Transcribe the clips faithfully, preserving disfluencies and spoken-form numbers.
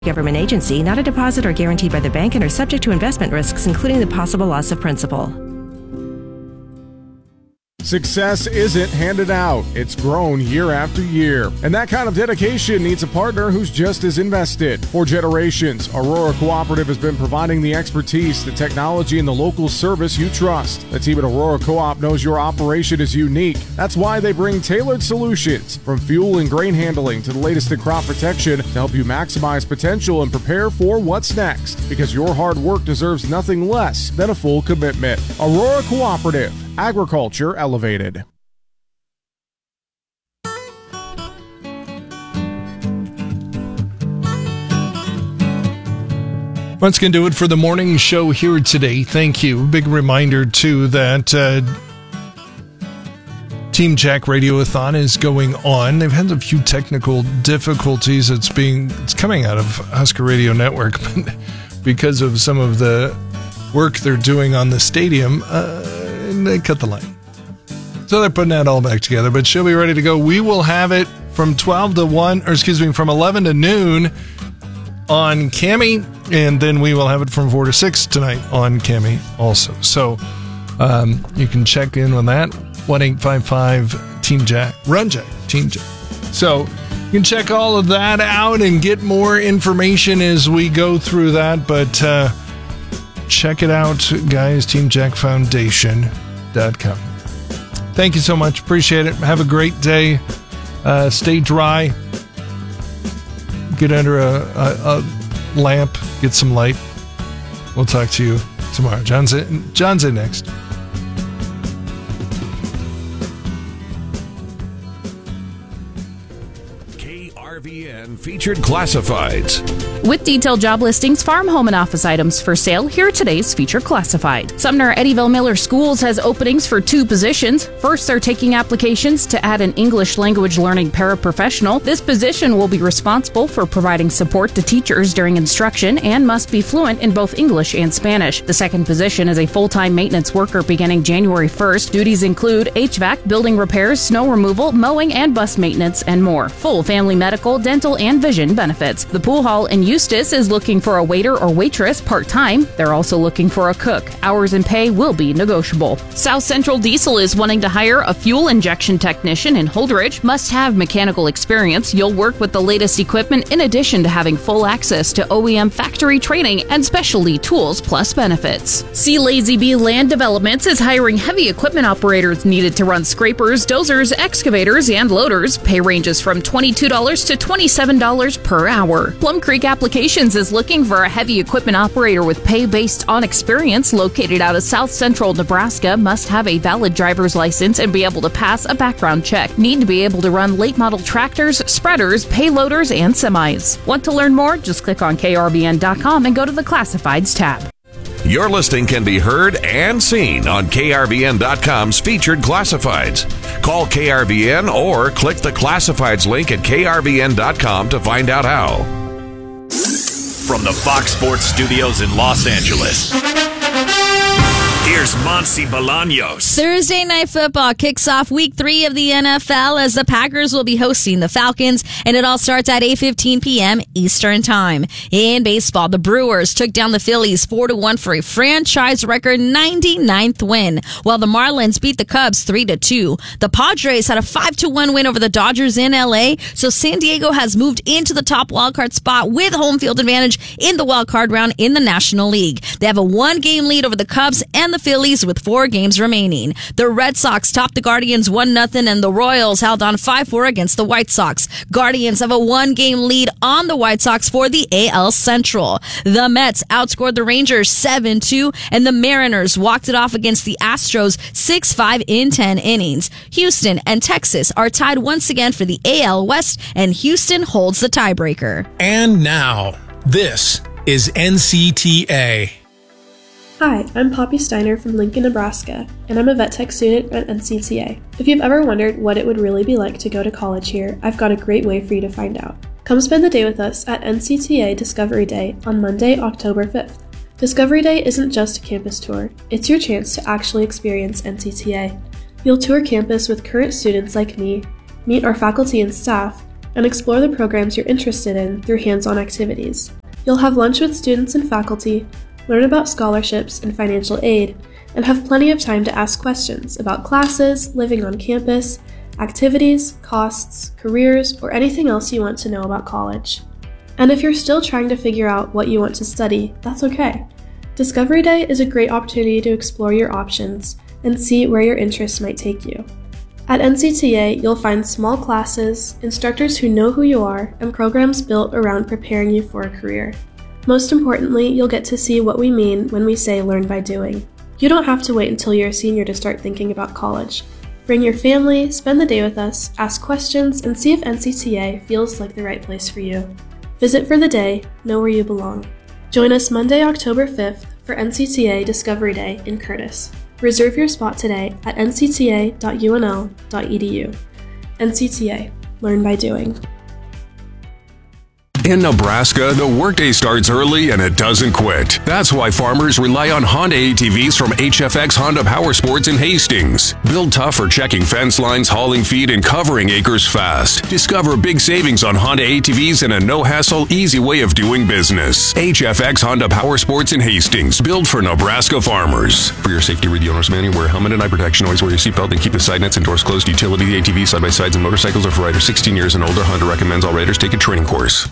Government agency, not a deposit or guaranteed by the bank, and are subject to investment risks, including the possible loss of principal. Success isn't handed out. It's grown year after year. And that kind of dedication needs a partner who's just as invested. For generations, Aurora Cooperative has been providing the expertise, the technology, and the local service you trust. The team at Aurora Co-op knows your operation is unique. That's why they bring tailored solutions, from fuel and grain handling to the latest in crop protection, to help you maximize potential and prepare for what's next. Because your hard work deserves nothing less than a full commitment. Aurora Cooperative. Agriculture elevated. That's going to do it for the morning show here today. Thank you. Big reminder, too, that uh, Team Jack Radiothon is going on. They've had a few technical difficulties. It's being it's coming out of Husker Radio Network, but because of some of the work they're doing on the stadium, uh, they cut the line. So they're putting that all back together, but she'll be ready to go. We will have it from twelve to one, or excuse me, from eleven to noon on Cami, and then we will have it from four to six tonight on Cami also. So um, you can check in on that. one eight five five Team Jack. Run Jack. Team Jack. So you can check all of that out and get more information as we go through that, but uh, check it out, guys. Team Jack Foundation dot com. Thank you so much. Appreciate it. Have a great day. Uh, stay dry. Get under a, a, a lamp. Get some light. We'll talk to you tomorrow. John's in, John's in next. K R V N Featured Classifieds. With detailed job listings, farm, home, and office items for sale, here are today's Featured Classified. Sumner Eddyville Miller Schools has openings for two positions. First, they're taking applications to add an English language learning paraprofessional. This position will be responsible for providing support to teachers during instruction and must be fluent in both English and Spanish. The second position is a full-time maintenance worker beginning January first. Duties include H V A C, building repairs, snow removal, mowing, and bus maintenance, and more. Full family medical, dental, and vision benefits. The pool hall in Eustis is looking for a waiter or waitress part-time. They're also looking for a cook. Hours and pay will be negotiable. South Central Diesel is wanting to hire a fuel injection technician in Holdridge. Must have mechanical experience. You'll work with the latest equipment in addition to having full access to O E M factory training and specialty tools plus benefits. C. Lazy Bee Land Developments is hiring heavy equipment operators needed to run scrapers, dozers, excavators, and loaders. Pay ranges from twenty-two dollars to twenty-seven dollars per hour. Plum Creek Applications is looking for a heavy equipment operator with pay based on experience. Located out of South Central Nebraska, must have a valid driver's license and be able to pass a background check. Need to be able to run late model tractors, spreaders, payloaders, and semis. Want to learn more? Just click on K R V N dot com and go to the Classifieds tab. Your listing can be heard and seen on K R V N dot com's Featured Classifieds. Call K R V N or click the Classifieds link at K R V N dot com to find out how. From the Fox Sports Studios in Los Angeles, here's Monse Bolaños. Thursday Night Football kicks off week three of the N F L as the Packers will be hosting the Falcons, and it all starts at eight fifteen p.m. Eastern Time. In baseball, the Brewers took down the Phillies four to one for a franchise record ninety-ninth win, while the Marlins beat the Cubs three to two. The Padres had a five to one win over the Dodgers in L A, so San Diego has moved into the top wildcard spot with home field advantage in the wildcard round in the National League. They have a one-game lead over the Cubs and the Phillies with four games remaining. The Red Sox topped the Guardians one nothing, and the Royals held on five four against the White Sox. Guardians have a one-game lead on the White Sox for the A L Central. The Mets outscored the Rangers seven two, and the Mariners walked it off against the Astros six five in ten innings. Houston and Texas are tied once again for the A L West, and Houston holds the tiebreaker. And now, this is N C T A. Hi, I'm Poppy Steiner from Lincoln, Nebraska, and I'm a vet tech student at N C T A. If you've ever wondered what it would really be like to go to college here, I've got a great way for you to find out. Come spend the day with us at N C T A Discovery Day on Monday, October fifth. Discovery Day isn't just a campus tour, it's your chance to actually experience N C T A. You'll tour campus with current students like me, meet our faculty and staff, and explore the programs you're interested in through hands-on activities. You'll have lunch with students and faculty, learn about scholarships and financial aid, and have plenty of time to ask questions about classes, living on campus, activities, costs, careers, or anything else you want to know about college. And if you're still trying to figure out what you want to study, that's okay. Discovery Day is a great opportunity to explore your options and see where your interests might take you. At N C T A, you'll find small classes, instructors who know who you are, and programs built around preparing you for a career. Most importantly, you'll get to see what we mean when we say learn by doing. You don't have to wait until you're a senior to start thinking about college. Bring your family, spend the day with us, ask questions, and see if N C T A feels like the right place for you. Visit for the day, know where you belong. Join us Monday, October fifth for N C T A Discovery Day in Curtis. Reserve your spot today at n c t a dot u n l dot e d u. N C T A. Learn by doing. In Nebraska, the workday starts early and it doesn't quit. That's why farmers rely on Honda A T Vs from H F X Honda Power Sports in Hastings. Built tough for checking fence lines, hauling feed, and covering acres fast. Discover big savings on Honda A T Vs and a no-hassle, easy way of doing business. H F X Honda Power Sports in Hastings, built for Nebraska farmers. For your safety, read the owner's manual. Wear a helmet and eye protection. Always wear your seatbelt and keep the side nets and doors closed. Utility A T V, side-by-sides, and motorcycles are for riders sixteen years and older. Honda recommends all riders take a training course.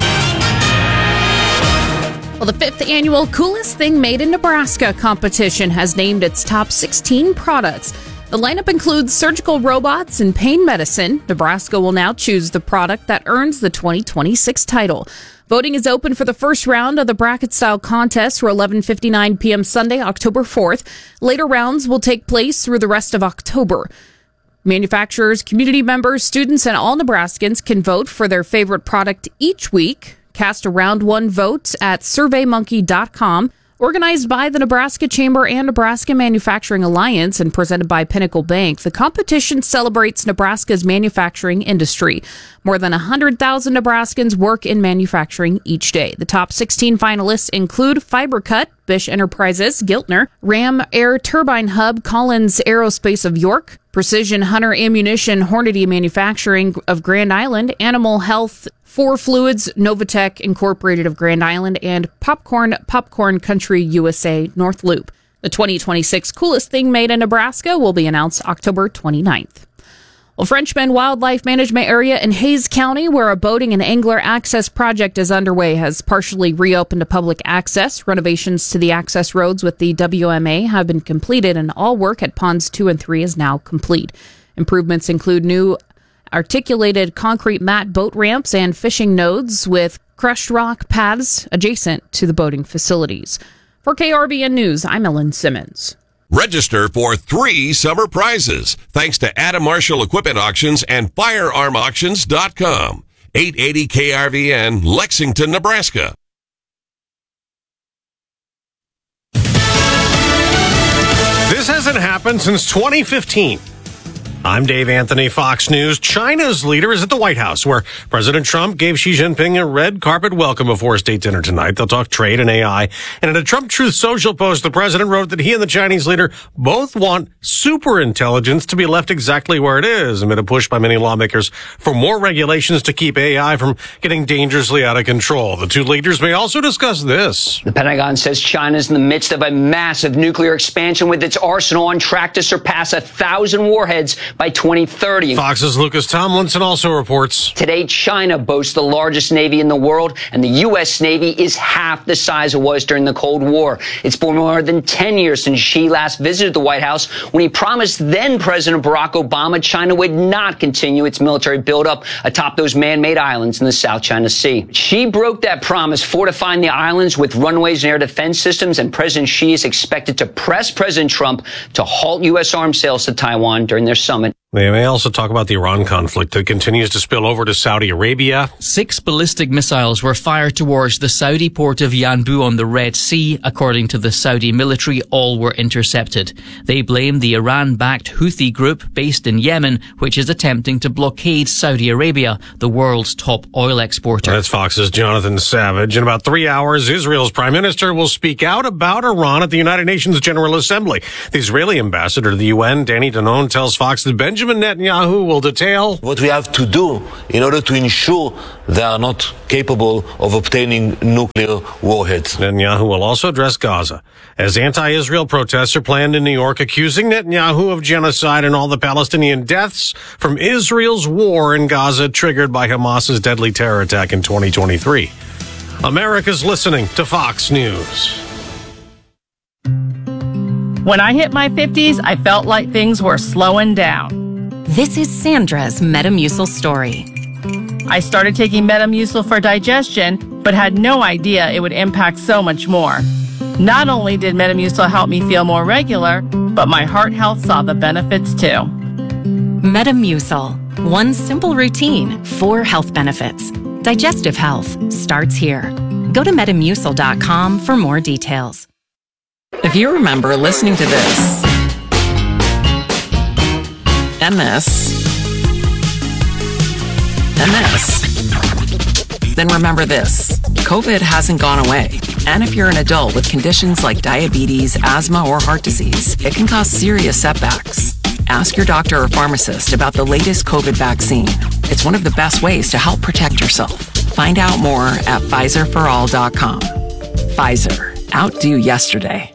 Well, the fifth annual Coolest Thing Made in Nebraska competition has named its top sixteen products. The lineup includes surgical robots and pain medicine. Nebraska will now choose the product that earns the twenty twenty-six title. Voting is open for the first round of the bracket-style contest for eleven fifty-nine p.m. Sunday, October fourth. Later rounds will take place through the rest of October. Manufacturers, community members, students, and all Nebraskans can vote for their favorite product each week. Cast a round one vote at survey monkey dot com. Organized by the Nebraska Chamber and Nebraska Manufacturing Alliance and presented by Pinnacle Bank, the competition celebrates Nebraska's manufacturing industry. More than one hundred thousand Nebraskans work in manufacturing each day. The top sixteen finalists include FiberCut, Bish Enterprises, Giltner, Ram Air Turbine Hub, Collins Aerospace of York, Precision Hunter Ammunition, Hornady Manufacturing of Grand Island, Animal Health, Four Fluids, Novatech Incorporated of Grand Island, and Popcorn Popcorn Country U S A North Loop. The twenty twenty-six Coolest Thing Made in Nebraska will be announced October twenty-ninth. Well, Frenchman Wildlife Management Area in Hayes County, where a boating and angler access project is underway, has partially reopened to public access. Renovations to the access roads with the W M A have been completed, and all work at ponds two and three is now complete. Improvements include new articulated concrete mat boat ramps and fishing nodes with crushed rock paths adjacent to the boating facilities. For K R B N News, I'm Ellen Simmons. Register for three summer prizes thanks to Adam Marshall Equipment Auctions and firearm auctions dot com. eight eighty K R V N, Lexington, Nebraska. This hasn't happened since twenty fifteen. I'm Dave Anthony, Fox News. China's leader is at the White House, where President Trump gave Xi Jinping a red carpet welcome before a state dinner tonight. They'll talk trade and A I. And in a Trump Truth Social post, the president wrote that he and the Chinese leader both want superintelligence to be left exactly where it is, amid a push by many lawmakers for more regulations to keep A I from getting dangerously out of control. The two leaders may also discuss this. The Pentagon says China's in the midst of a massive nuclear expansion, with its arsenal on track to surpass a thousand warheads by twenty thirty. Fox's Lucas Tomlinson also reports. Today, China boasts the largest navy in the world, and the U S Navy is half the size it was during the Cold War. It's been more than ten years since Xi last visited the White House, when he promised then President Barack Obama China would not continue its military buildup atop those man-made islands in the South China Sea. Xi broke that promise, fortifying the islands with runways and air defense systems, and President Xi is expected to press President Trump to halt U S arms sales to Taiwan during their summit. They may also talk about the Iran conflict that continues to spill over to Saudi Arabia. Six ballistic missiles were fired towards the Saudi port of Yanbu on the Red Sea. According to the Saudi military, all were intercepted. They blame the Iran-backed Houthi group based in Yemen, which is attempting to blockade Saudi Arabia, the world's top oil exporter. That's Fox's Jonathan Savage. In about three hours, Israel's prime minister will speak out about Iran at the United Nations General Assembly. The Israeli ambassador to the U N, Danny Danon, tells Fox that Benjamin Benjamin Netanyahu will detail what we have to do in order to ensure they are not capable of obtaining nuclear warheads. Netanyahu will also address Gaza as anti-Israel protests are planned in New York, accusing Netanyahu of genocide and all the Palestinian deaths from Israel's war in Gaza triggered by Hamas's deadly terror attack in twenty twenty-three. America's listening to Fox News. When I hit my fifties, I felt like things were slowing down. This is Sandra's Metamucil story. I started taking Metamucil for digestion, but had no idea it would impact so much more. Not only did Metamucil help me feel more regular, but my heart health saw the benefits too. Metamucil. One simple routine, four health benefits. Digestive health starts here. Go to metamucil dot com for more details. If you remember listening to this, and this, and this, then remember this. COVID hasn't gone away. And if you're an adult with conditions like diabetes, asthma, or heart disease, it can cause serious setbacks. Ask your doctor or pharmacist about the latest COVID vaccine. It's one of the best ways to help protect yourself. Find out more at Pfizer for all dot com. Pfizer. Outdo yesterday.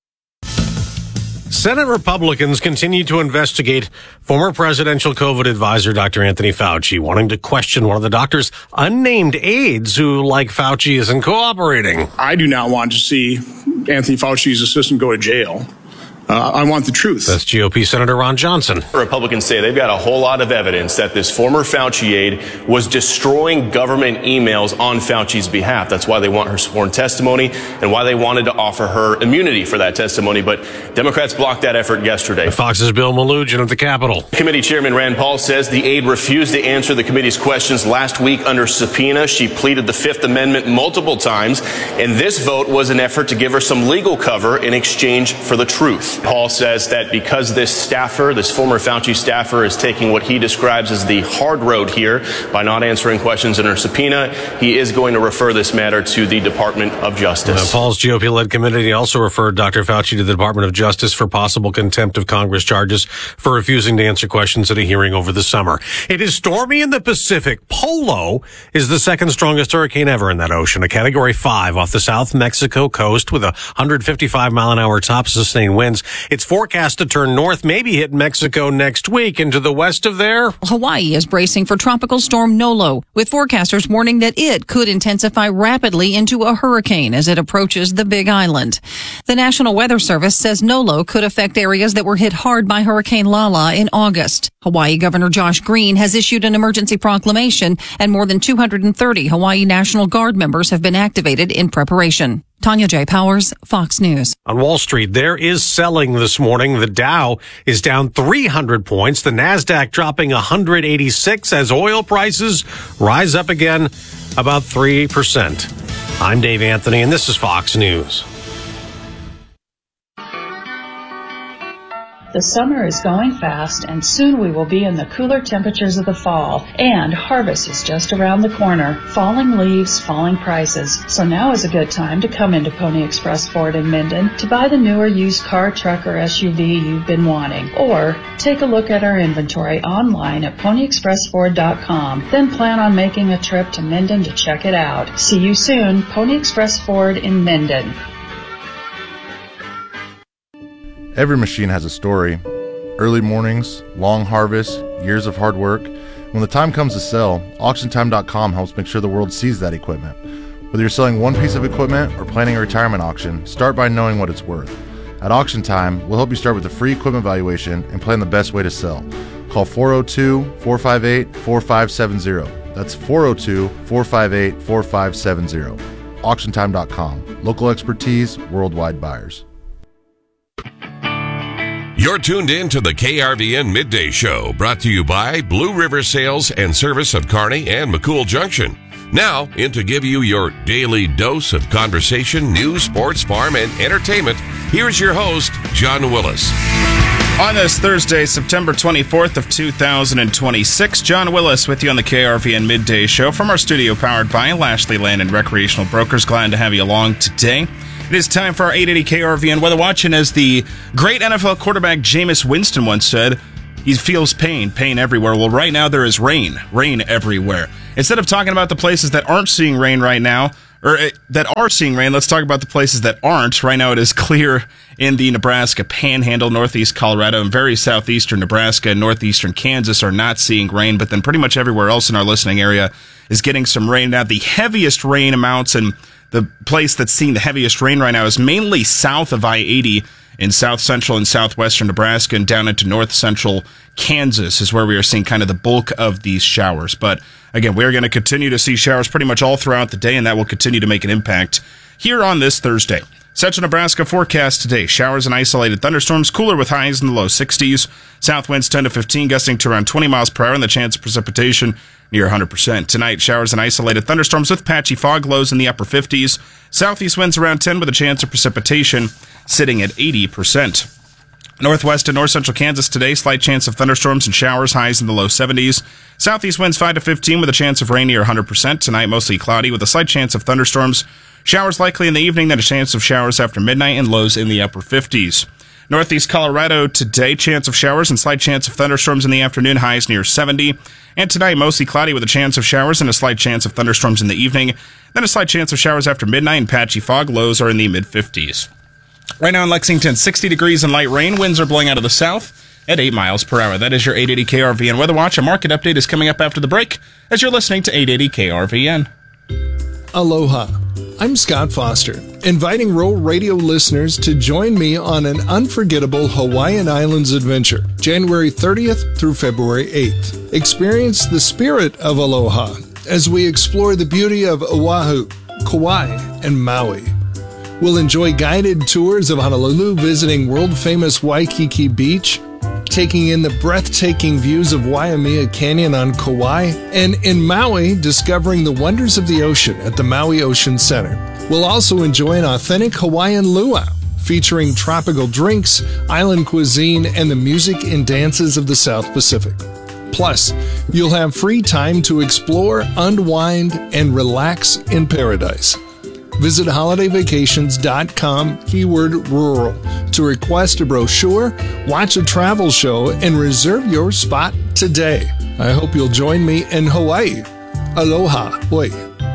Senate Republicans continue to investigate former presidential COVID advisor Doctor Anthony Fauci, wanting to question one of the doctor's unnamed aides who, like Fauci, isn't cooperating. I do not want to see Anthony Fauci's assistant go to jail. Uh, I want the truth. That's G O P Senator Ron Johnson. Republicans say they've got a whole lot of evidence that this former Fauci aide was destroying government emails on Fauci's behalf. That's why they want her sworn testimony and why they wanted to offer her immunity for that testimony. But Democrats blocked that effort yesterday. Fox's Bill Malugin at the Capitol. Committee Chairman Rand Paul says the aide refused to answer the committee's questions last week under subpoena. She pleaded the Fifth Amendment multiple times, and this vote was an effort to give her some legal cover in exchange for the truth. Paul says that because this staffer, this former Fauci staffer, is taking what he describes as the hard road here by not answering questions under subpoena, he is going to refer this matter to the Department of Justice. Now, Paul's G O P-led committee also referred Doctor Fauci to the Department of Justice for possible contempt of Congress charges for refusing to answer questions at a hearing over the summer. It is stormy in the Pacific. Polo is the second strongest hurricane ever in that ocean, a Category five off the South Mexico coast with a one hundred fifty-five mile an hour top sustained winds. It's forecast to turn north, maybe hit Mexico next week. And to the west of there, Hawaii is bracing for Tropical Storm Nolo, with forecasters warning that it could intensify rapidly into a hurricane as it approaches the Big Island. The National Weather Service says Nolo could affect areas that were hit hard by Hurricane Lala in August. Hawaii Governor Josh Green has issued an emergency proclamation, and more than two hundred thirty Hawaii National Guard members have been activated in preparation. Tanya J. Powers, Fox News. On Wall Street, there is selling this morning. The Dow is down three hundred points. The NASDAQ dropping one hundred eighty-six as oil prices rise up again about three percent. I'm Dave Anthony, and this is Fox News. The summer is going fast, and soon we will be in the cooler temperatures of the fall, and harvest is just around the corner. Falling leaves, falling prices. So now is a good time to come into Pony Express Ford in Minden to buy the newer used car, truck, or S U V you've been wanting. Or take a look at our inventory online at pony express ford dot com. Then plan on making a trip to Minden to check it out. See you soon, Pony Express Ford in Minden. Every machine has a story. Early mornings, long harvests, years of hard work. When the time comes to sell, auction time dot com helps make sure the world sees that equipment. Whether you're selling one piece of equipment or planning a retirement auction, start by knowing what it's worth. At Auction Time, we'll help you start with a free equipment valuation and plan the best way to sell. Call four oh two, four five eight, four five seven zero. That's four oh two, four five eight, four five seven zero. auction time dot com. Local expertise, worldwide buyers. You're tuned in to the K R V N Midday Show, brought to you by Blue River Sales and Service of Kearney and McCool Junction. Now, in to give you your daily dose of conversation, news, sports, farm, and entertainment, here's your host, John Willis. On this Thursday, September twenty-fourth of two thousand twenty-six, John Willis with you on the K R V N Midday Show from our studio powered by Lashley Land and Recreational Brokers. Glad to have you along today. It is time for our eight eighty K R V N Weather Watch, and as the great N F L quarterback Jameis Winston once said, he feels pain, pain everywhere. Well, right now there is rain, rain everywhere. Instead of talking about the places that aren't seeing rain right now, or uh, that are seeing rain, let's talk about the places that aren't. Right now it is clear in the Nebraska Panhandle, northeast Colorado, and very southeastern Nebraska and northeastern Kansas are not seeing rain, but then pretty much everywhere else in our listening area is getting some rain. Now, the heaviest rain amounts and the place that's seeing the heaviest rain right now is mainly south of I eighty in south central and southwestern Nebraska and down into north central Kansas is where we are seeing kind of the bulk of these showers. But again, we're going to continue to see showers pretty much all throughout the day, and that will continue to make an impact here on this Thursday. Central Nebraska forecast today. Showers and isolated thunderstorms, cooler with highs in the low sixties. South winds ten to fifteen, gusting to around twenty miles per hour, and the chance of precipitation near one hundred percent. Tonight, showers and isolated thunderstorms with patchy fog, lows in the upper fifties. Southeast winds around ten with a chance of precipitation sitting at eighty percent. Northwest and north central Kansas today, slight chance of thunderstorms and showers, highs in the low seventies. Southeast winds five to fifteen with a chance of rain near one hundred percent. Tonight, mostly cloudy with a slight chance of thunderstorms. Showers likely in the evening, then a chance of showers after midnight and lows in the upper fifties. Northeast Colorado today, chance of showers and slight chance of thunderstorms in the afternoon, highs near seventy. And tonight, mostly cloudy with a chance of showers and a slight chance of thunderstorms in the evening, then a slight chance of showers after midnight and patchy fog, lows are in the mid-fifties. Right now in Lexington, sixty degrees and light rain. Winds are blowing out of the south at eight miles per hour. That is your eight eighty K R V N Weather Watch. A market update is coming up after the break as you're listening to eight eighty K R V N. Aloha. I'm Scott Foster, inviting rural radio listeners to join me on an unforgettable Hawaiian Islands adventure, January thirtieth through February eighth. Experience the spirit of aloha as we explore the beauty of Oahu, Kauai, and Maui. We'll enjoy guided tours of Honolulu, visiting world-famous Waikiki Beach, taking in the breathtaking views of Waimea Canyon on Kauai, and in Maui, discovering the wonders of the ocean at the Maui Ocean Center. We'll also enjoy an authentic Hawaiian luau, featuring tropical drinks, island cuisine, and the music and dances of the South Pacific. Plus, you'll have free time to explore, unwind, and relax in paradise. Visit holiday vacations dot com, keyword rural, to request a brochure, watch a travel show, and reserve your spot today. I hope you'll join me in Hawaii. Aloha. Oi.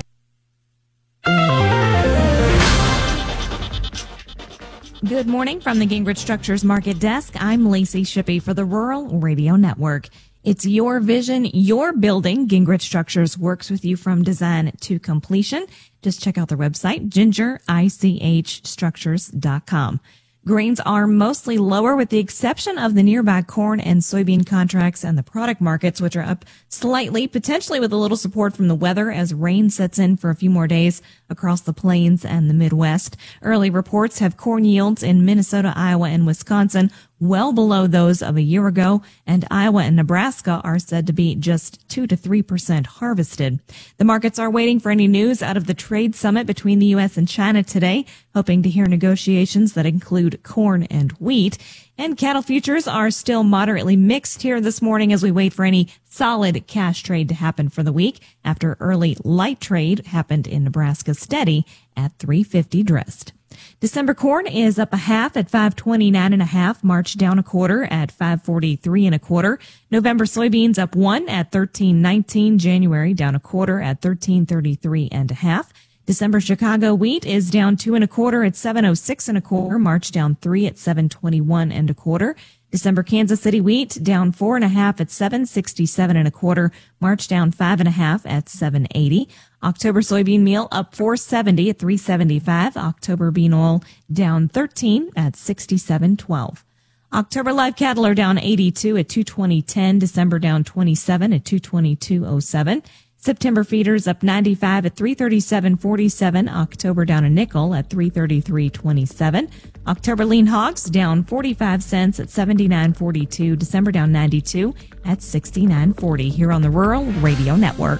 Good morning from the Gingrich Structures Market Desk. I'm Lacey Shippey for the Rural Radio Network. It's your vision, your building. Gingrich Structures works with you from design to completion. Just check out their website, ginger ich structures dot com. Grains are mostly lower with the exception of the nearby corn and soybean contracts and the product markets, which are up slightly, potentially with a little support from the weather as rain sets in for a few more days across the plains and the Midwest. Early reports have corn yields in Minnesota, Iowa, and Wisconsin well below those of a year ago, and Iowa and Nebraska are said to be just two to three percent harvested. The markets are waiting for any news out of the trade summit between the U S and China today, hoping to hear negotiations that include corn and wheat. And cattle futures are still moderately mixed here this morning as we wait for any solid cash trade to happen for the week after early light trade happened in Nebraska steady at three fifty dressed. December corn is up a half at five twenty-nine and a half. March down a quarter at five forty-three and a quarter. November soybeans up one at thirteen nineteen. January down a quarter at thirteen thirty-three and a half. December Chicago wheat is down two and a quarter at seven oh six and a quarter. March down three at seven twenty-one and a quarter. December Kansas City wheat down four and a half at seven sixty-seven and a quarter. March down five and a half at seven eighty. October soybean meal up four seventy at three seventy-five. October bean oil down thirteen at sixty-seven twelve. October live cattle are down eighty-two at two twenty ten. December down twenty-seven at two twenty-two oh seven. September feeders up ninety-five at three thirty-seven forty-seven. October down a nickel at three thirty-three twenty-seven. October lean hogs down forty-five cents at seventy-nine forty-two. December down ninety-two at sixty-nine forty. Here on the Rural Radio Network.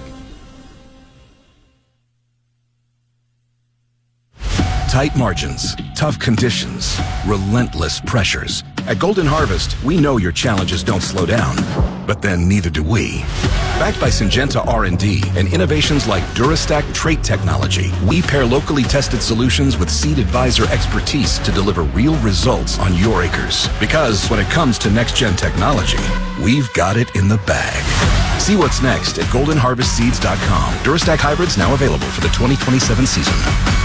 Tight margins, tough conditions, relentless pressures. At Golden Harvest, we know your challenges don't slow down, but then neither do we. Backed by Syngenta R and D and innovations like Durastack trait technology, we pair locally tested solutions with Seed Advisor expertise to deliver real results on your acres. Because when it comes to next-gen technology, we've got it in the bag. See what's next at golden harvest seeds dot com. Durastack hybrids now available for the twenty twenty-seven season.